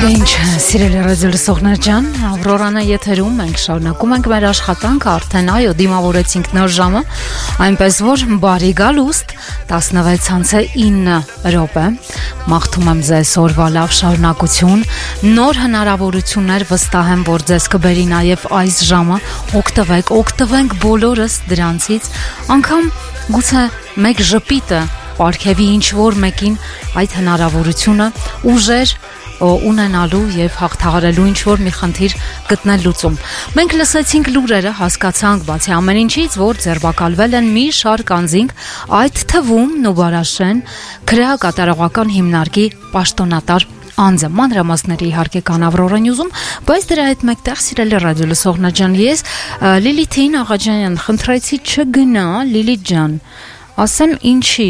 Ինչ սիրելի ռադիոլսողներ ջան, Ավրորան է եթերում, մենք շարունակում ենք մեր աշխատանքը, արդեն այո, դիմավորեցինք նոր ժամը, այնպես որ բարի գալուստ, 16:09 րոպե, մաղթում եմ ձեզ օրվա լավ շարունակություն, նոր հնարավորություններ վստահ եմ, որ ձեզ կբերի նաև այս ժամը, օգտվենք բոլորս դրանցից, անգամ գուցե մեկ ժպիտը պարգևի ինչ-որ մեկին այդ հնարավորությունը ուժեր ունենալու եւ հաղթահարելու ինչ-որ մի խնդիր գտնել լուծում։ Մենք լսեցինք լուրերը, հասկացանք բացի ամեն ինչից, որ ձերբակալվել են մի շարք անձինք, այդ թվում Նուբարաշեն քրեակատարողական հիմնարկի պաշտոնատար անձը, մանրամասները իհարկե կան Ավրորա Նյուզում, բայց դրա հետ մեկտեղ սիրելի ռադիոլսողներ ջան, ես Լիլիթին Աղաջանյան խնդրեցի չգնա, Լիլիթ ջան, ասեմ ինչի։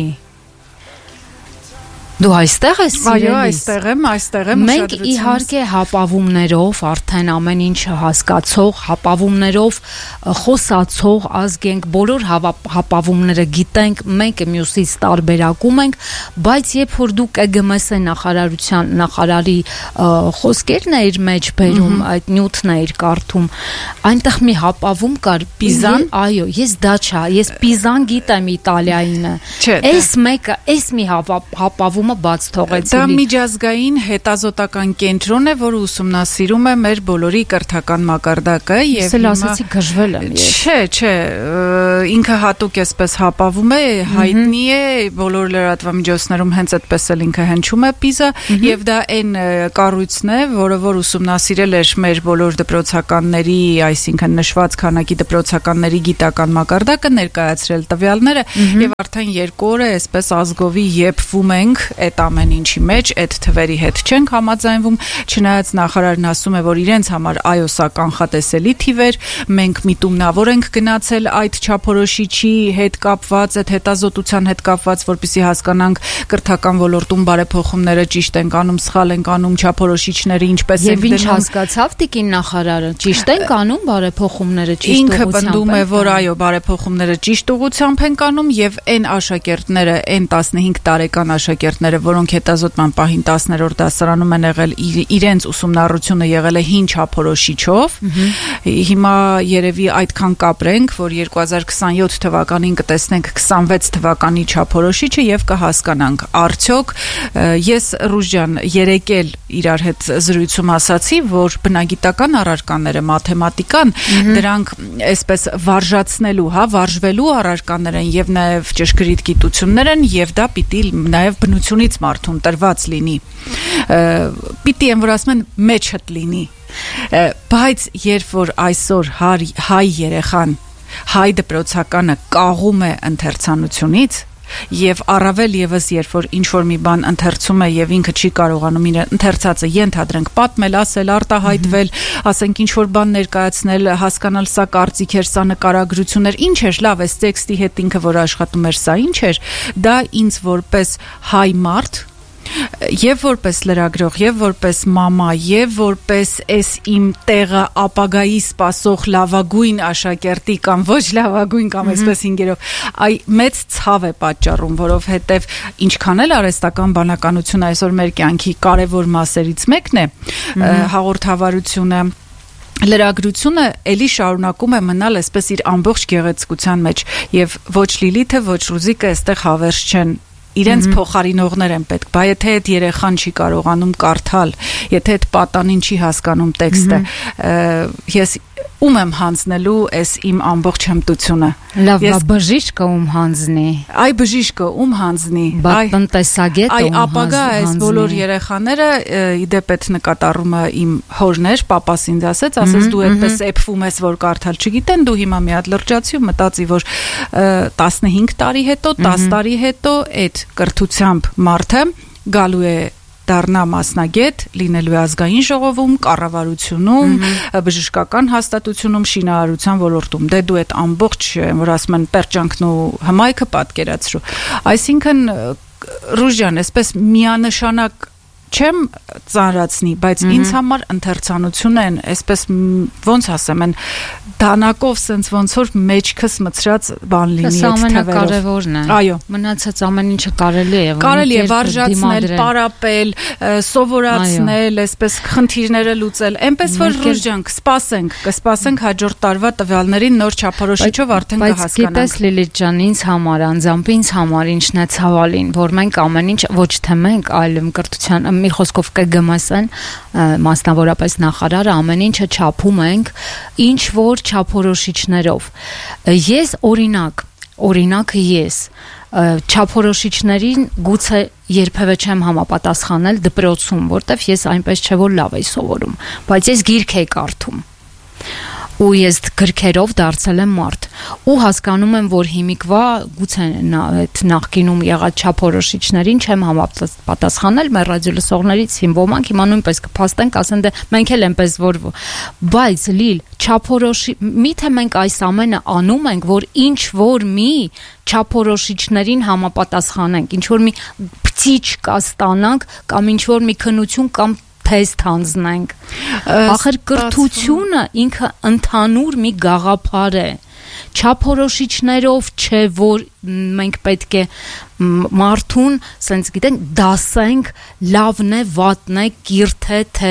Դու այստեղ ես սիրելի։ Այո, այստեղ եմ, մենք իհարկե հապավումներով արդեն ամեն ինչը հասկացող, հապավումներով խոսացող ազգ ենք, բոլոր հապավումները գիտենք, մեկը մյուսից տարբերակում ենք, բայց երբ որ դու ԿԳՄՍ նախարարի խոսքերն էիր մեջ բերում, այդ նյութն էիր կարդում, այնտեղ մի հապավում կար, Պիզան, այո, ես դա չա, ես Պիզան գիտեմ Իտալիայինը։ Այս մեկը, այս մի հապավում բաց թողեցի։ Դա միջազգային հետազոտական կենտրոն է, որը ուսումնասիրում է մեր բոլորի կրթական մակարդակը եւ հիմա ասացի գժվել եմ ես։ Չէ, ինքը հատուկ էսպես հապավում է, հայտնի է, բոլոր լրատվամիջոցներում հենց այդպես էլ ինքը հնչում է Պիզա եւ դա այն կառույցն է, որը որ ուսումնասիրել էր մեր բոլոր դպրոցականների, այսինքն նշված քանակի դպրոցականների գիտական մակարդակը, ներկայացրել տվյալները եւ արդեն 2 օր է այսպես ազգովի եփվում ենք այդ ամեն ինչի մեջ, այդ թվերի հետ չենք համաձայնվում, չնայած նախարարն ասում է, որ իրենց համար այո, սա կանխատեսելի թիվեր, մենք միտումնավոր ենք գնացել այդ չափորոշիչի հետ կապված, այդ հետազոտության հետ կապված, որպեսզի հասկանանք կրթական ոլորտում բարեփոխումները ճիշտ են անում, սխալ են անում, չափորոշիչները ինչպես են դնում։ Եվ ինչ հասկացավ տիկին նախարարը, ճիշտ են անում բարեփոխումները ճիշտ ուղղությամբ։ Ինքը պնդում է, որ այո, բարեփոխումները ճիշտ ուղղությամբ են անում եւ այն աշակերտները, այն 15 տարեկան աշակերտները, որոնք հետազոտման պահին 10-րդ դասարանում են եղել, իրենց ուսումնառությունը եղել է հին չափորոշիչով։ Հիմա երևի այդքան կապրենք, որ 2027 թվականին կտեսնենք 26 թվականի չափորոշիչը եւ կհասկանանք արդյոք ես Ռուժյան երեկել իրար հետ զրույցում ասացի, որ բնագիտական առարկաները, մաթեմատիկան, դրանք այսպես վարժացնելու, վարժվելու առարկաներ են եւ նաեւ ճշգրիտ գիտություններ են եւ դա պիտի նաեւ բնությունից մարդուն տրված լինի, պիտի են, որ ասում են մեջդ լինի, բայց երբ որ այսօր հայ երեխան, հայ դպրոցականը կաղում է ընթերցանությունից եւ առավել եւս երբ որ ինչ-որ մի բան ընթերցում է եւ ինքը չի կարողանում իր ընթերցածը ենթադրենք պատմել, ասել, արտահայտվել, ասենք ինչ-որ բան ներկայացնել, հասկանալ սա կարծիք էր, սա նկարագրություն էր, ինչ էր, լավ, այս տեքստի հետ ինքը որ աշխատում էր, սա ինչ էր, դա ինձ որպես հայ մարդ եւ որպես լրագրող, եւ որպես մամա, եւ որպես այս իմ տեղը ապագայի սպասող լավագույն աշակերտի կամ ոչ լավագույն կամ այսպես ինգերով, այ մեծ ցավ է պատճառում, որովհետեւ ինչքան էլ արհեստական բանականությունը այսօր մեր կյանքի կարևոր մասերից մեկն է, հաղորդավարությունը լրագրությունը էլի շարունակում է մնալ այսպես իր ամբողջ գեղեցկության մեջ եւ ոչ Լիլիթը, ոչ Ռուզիկը այստեղ հավերժ չեն իրենց փոխարինողներ են պետք, բայց եթե այդ երեխան չի կարողանում կարդալ, եթե այդ պատանին չի հասկանում տեքստը, ես ում եմ հանձնելու այս իմ ամբողջ հմտությունը։ Լավ, բժիշկը ում հանձնի։ Այ բժիշկը ում հանձնի։ Այ տնտեսագետը ում հանձնի։ Այ ապագա այս բոլոր երեխաները իդեպ այդ նկատառումը իմ հորն էր, պապաս ինձ ասեց դու այդպես էփվում ես, որ կարդալ չգիտեն, դու հիմա մի հատ լրջացի ու մտածի, որ 15 տարի հետո, 10 տարի հետո այդ կրթությամբ մարդը գալու է դառնա մասնագետ, լինելու է ազգային ժողովում, կառավարությունում, բժշկական հաստատությունում, շինարարության ոլորտում։ Դե դու այդ ամբողջ, որ ասում են, պերճանքն ու հմայքը պատկերացրու։ Այսինքն Ռուժյան, այսպես միանշանակ չեմ ծանրացնի, բայց ինձ համար ընթերցանություն են, այսպես ոնց ասեմ, են դանակով սենց ոնց որ մեջքս մցրած բան լինի այդ թվերով։ Սա ամենակարևորն է։ Այո, մնացած ամեն ինչը կարելի է վարժացնել, պարապել, սովորացնել, այսպես խնդիրները լուծել, այնպես որ Ռուժ ջան, կսպասենք հաջորդ տարվա տվյալներին նոր չափորոշիչով արդեն կհասկանանք։ Բայց գիտես Լիլիթ ջան, ինձ համար անձամբ ինձ համար ինչն է ցավալին, որ մենք ամեն ինչ ոչ թե մենք, այլ կրթության մի խոսքով ԿԳՄՍ-ն, մասնավորապես նախարարը ամեն ինչը չափում ենք ինչ որ չափորոշիչներով։ Ես օրինակը ես չափորոշիչներին գուցե երբևէ չեմ համապատասխանել դպրոցում, որտեվ ես այնպես չէ որ լավ էի սովորում, բայց ես գիրք էի կարդում ու ես գրքերով դարձել եմ մարդ ու հասկանում եմ, որ հիմիկվա գուցե այդ նախկինում եղած չափորոշիչներին չեմ համապատասխանել, մեր ռադիոլսողներից ոմանք հիմա նույնպես կփաստենք, ասեն դե մենք էլ այնպես որ բայց Լիլ միթե մենք այս ամենը անում ենք, որ ինչ որ մի չափորոշիչներին համապատասխանենք, ինչ որ մի փծիչ ստանանք կամ ինչ որ մի քնություն կամ թեստ հանձնենք։ Ախր կրթությունը ինքը ընդհանուր մի գաղափար է։ Չափորոշիչներով չէ որ մենք պետք է մարդուն, սենց գիտենք, դասենք լավն է, վատն է, կիրթ է, թե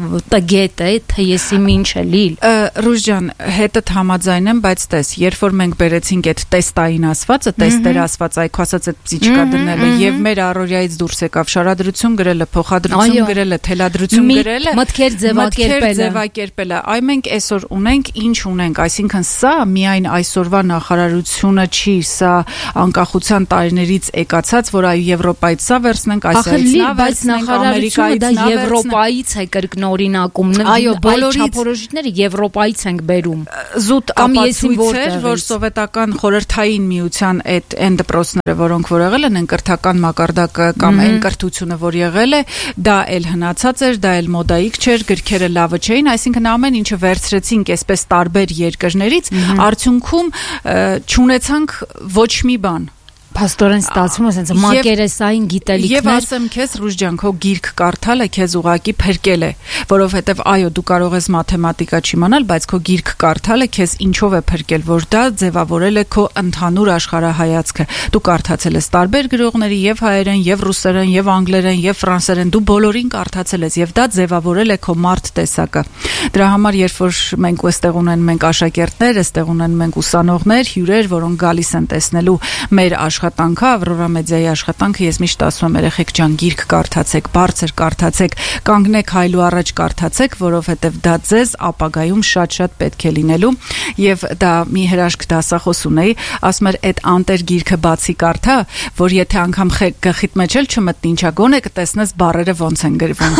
տգետ է, թե եսի ինչ է Լիլ։ Ռուժ ջան, հետդ համաձայն եմ, բայց տես, երբ որ մենք բերեցինք այդ տեստային ասվածը, տեստեր ասված, այք ասած այդ պսիչկա դնելը եւ մեր առօրյայից դուրս եկավ շարադրություն գրելը, փոխադրություն գրելը, թելադրություն գրելը, մտքեր ձևակերպելը, այ մենք այսօր ունենք, ինչ ունենք, այսինքն սա միայն այսօրվա նախարարությունը չի, սա անկախության տարիներից եկացած, որ այ Եվրոպայից սա վերցնենք, Ասիայից նա վերցնենք, Ամերիկայից նա Եվրոպայից է կրկնօրինակում, այո, բոլոր չափորոշիչները Եվրոպայից ենք բերում։ Զուտ ապացույց էր, որ սովետական խորհրդային միության այն դպրոցները, որոնք որ եղել են, կրթական մակարդակը կամ այն կրթությունը, որ եղել է, դա էլ հնացած էր, դա էլ մոդայիկ չէր, գրքերը լավը չէին, այսինքն ամեն ինչը վերցրեցինք այսպես տարբեր երկրներից, արդյունքում չունեցանք ոչ մի բան։ Փաստորեն ստացվում է ասենց մակերեսային գիտելիքներ։ Եվ ասեմ քեզ Ռուժ ջան, քո գիրք կարդալը քեզ ուղակի փրկել է, որովհետև այո, դու կարող ես մաթեմատիկա չիմանալ, բայց քո գիրք կարդալը քեզ ինչով է փրկել, որ դա ձևավորել է քո ընդհանուր աշխարհայացքը։ Դու կարդացել ես տարբեր գրողների եւ հայերեն, եւ ռուսերեն, եւ անգլերեն, եւ ֆրանսերեն, դու բոլորին կարդացել ես եւ դա ձևավորել է քո մարդ տեսակը։ Դրա համար երբ որ մենք այստեղ ունենք մենք աշակերտներ, այստեղ ունենք մենք ուսանողներ, հյուրեր, որոնք գալիս են տեսնելու մեր աշխատանքը, Ավրորա մեդիայի աշխատանքը, ես միշտ ասում եմ երեխեք ջան, գիրք կարդացեք, բարձր կարդացեք, կանգնեք հայլու առաջ կարդացեք, որովհետև դա ձեզ ապագայում շատ-շատ պետք է լինելու եւ դա մի հրաշք դասախոս ունեի, ասում էր այդ անտեր գիրքը բացի կարդա, որ եթե անգամ գլխիդ մեջ էլ չմտնի, ինչա գոնե կտեսնես բառերը ոնց են գրվում։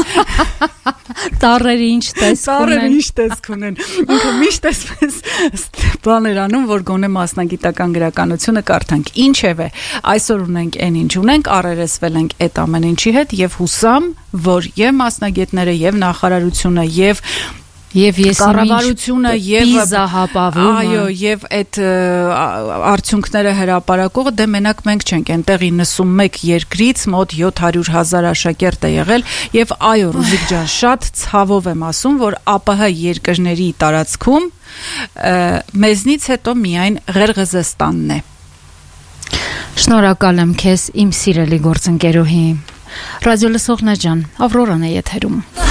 Տառերը ինչ տեսք ունեն։ Ինքը միշտ էսպես բաներ անում, որ գոնե մասնագիտական գրականությունը կարդանք։ Ինչևէ, այսօր ունենք այն ինչ ունենք, առերեսվել ենք այդ ամեն ինչի հետ եւ հուսամ, որ եւ մասնագետները եւ նախարարությունը եւ ես կառավարությունը եւ պիզահապավումը, այո, եւ այդ արդյունքները հրապարակողը դե մենակ մենք չենք, այնտեղ 91 երկրից մոտ 700,000 աշակերտ է եղել եւ այո, Ռուզիկ ջան, շատ ցավով եմ ասում, որ ԱՊՀ երկրների տարածքում մեզնից հետո միայն Ղերղզստանն է։ Շնորհակալ եմ քեզ, իմ սիրելի գործընկերուհի։ Ռադիոլսողներ ջան, Ավրորան է եթերում։